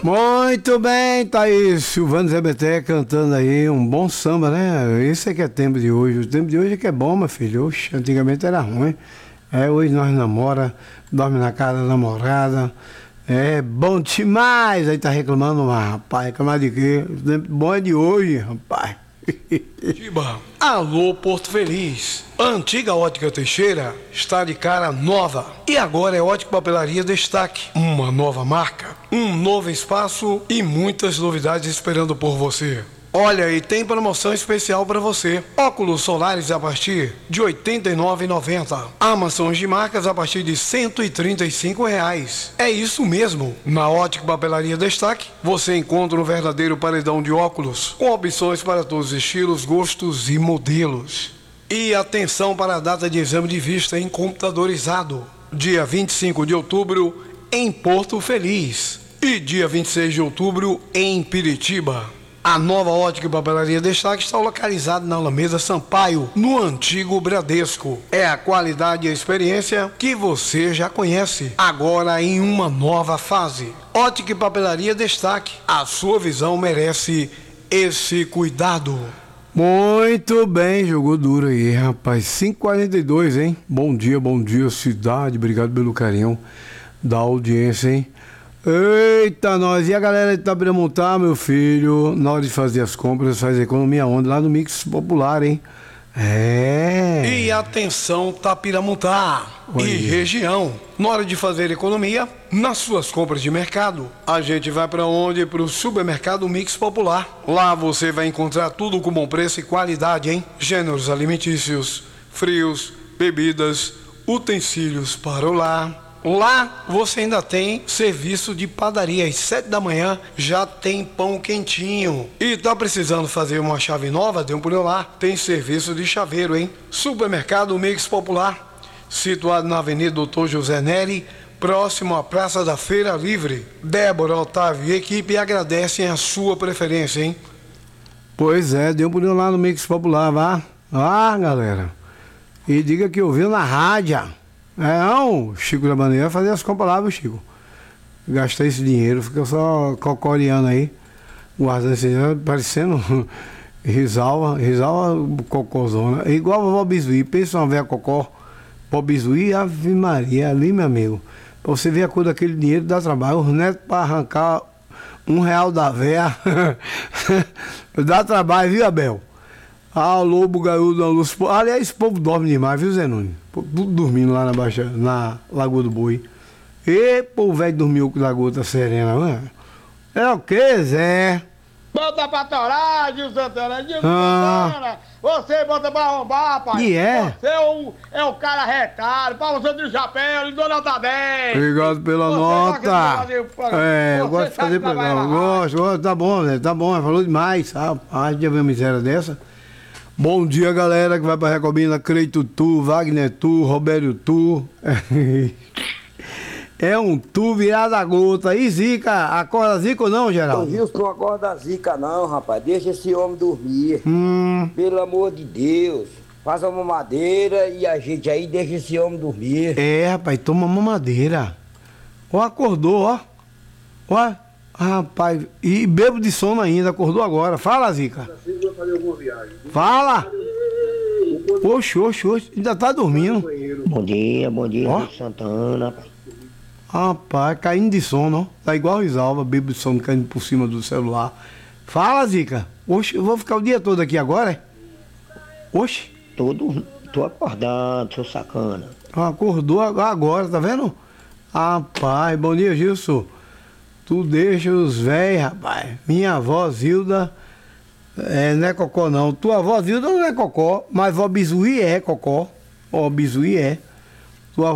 Muito bem, tá aí Silvano Zé Beté cantando aí um bom samba, né? Esse é que é tempo de hoje. O tempo de hoje é que é bom, meu filho. Oxe, antigamente era ruim. Hoje nós namora, dorme na casa da namorada. É bom demais. Aí tá reclamando, mas, rapaz, reclamar de quê? O tempo bom é de hoje, rapaz. Tiba, alô Porto Feliz. A antiga Ótica Teixeira está de cara nova. E agora é Ótica Papelaria Destaque. Uma nova marca, um novo espaço e muitas novidades esperando por você. Olha, e tem promoção especial para você. Óculos solares a partir de R$ 89,90. Armações de marcas a partir de R$ 135. É isso mesmo. Na Ótica Papelaria Destaque, você encontra um verdadeiro paredão de óculos, com opções para todos os estilos, gostos e modelos. E atenção para a data de exame de vista em computadorizado. Dia 25 de outubro, em Porto Feliz. E dia 26 de outubro, em Piritiba. A nova Ótica e Papelaria Destaque está localizada na Alameda Sampaio, no antigo Bradesco. É a qualidade e a experiência que você já conhece, agora em uma nova fase. Ótica e Papelaria Destaque. A sua visão merece esse cuidado. Muito bem, jogou duro aí, rapaz. 5h42, hein? Bom dia, cidade. Obrigado pelo carinho da audiência, hein? Eita, nós. E a galera de Itapiramutá, meu filho, na hora de fazer as compras, faz economia onde? Lá no Mix Popular, hein? E atenção, Tapiramutá e região. Na hora de fazer economia, nas suas compras de mercado, a gente vai para onde? Para o supermercado Mix Popular. Lá você vai encontrar tudo com bom preço e qualidade, hein? Gêneros alimentícios, frios, bebidas, utensílios para o lar. Lá você ainda tem serviço de padaria. Às 7 da manhã já tem pão quentinho. E tá precisando fazer uma chave nova? Dê um pulo lá. Tem serviço de chaveiro, hein? Supermercado Mix Popular, situado na Avenida Doutor José Neri, próximo à Praça da Feira Livre. Débora, Otávio e equipe agradecem a sua preferência, hein? Pois é, dê um pulinho lá no Mix Popular, vá. Ah, galera. E diga que ouviu na rádio. Não, Chico da Bandeira vai fazer as compras lá, viu, Chico? Gastar esse dinheiro, fica só cocoreando aí, guardando esse dinheiro, parecendo Risalva, cocôzona. É igual a vovó Bizuí, pensa uma velha cocó, vovó Bizuí, Ave Maria, ali, meu amigo. Pra você ver a cor daquele dinheiro, dá trabalho. Os netos pra arrancar R$ 1 da véia, dá trabalho, viu, Abel? Ah, lobo, gaúdo, luz. Aliás, esse povo dorme demais, viu, Zé Nunes? Tudo dormindo lá na Lagoa do Boi. E povo velho dormiu com a Lagoa da Serena, mano. É o que, Zé? Bota pra torar, Gil Santana, Santana. Você bota pra arrombar, pai. E é? Você é o cara retado, pra você de chapéu, ele deu nota 10. Obrigado pela nota. Eu gosto de fazer programa. Gosto, tá bom, Zé, tá bom, falou demais. Rapaz, já viu uma miséria dessa? Bom dia, galera que vai pra Recobina, Creito Tu, Wagner Tu, Robério Tu. É um tu virado a gota. E Zica, acorda Zica ou não, Geraldo? O Wilson não acorda Zica não, rapaz. Deixa esse homem dormir. Pelo amor de Deus. Faz uma mamadeira e a gente aí deixa esse homem dormir. Rapaz, toma mamadeira. Ó, acordou, ó. Ó, rapaz, e bebo de sono ainda, acordou agora. Fala, Zica. Fala. Oxe, ainda tá dormindo. Bom dia, Gil Santana. Rapaz, caindo de sono, ó. Tá igual o Risalva, bebo de sono caindo por cima do celular. Fala, Zica. Oxe, eu vou ficar o dia todo aqui agora, é? Oxe. Tô acordando, seu sacana. Acordou agora, tá vendo? Rapaz, bom dia, Gilson. Tu deixa os velhos, rapaz. Minha avó Zilda não é cocó, não. Tua avó Zilda não é cocó, mas vó Bizuí é cocó. Ó, Bizuí é.